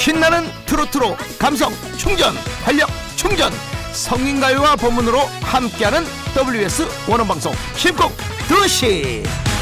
신나는 트로트로 감성 충전, 활력 충전, 성인가요와 본문으로 함께하는 WS 원어방송 10곡 드시.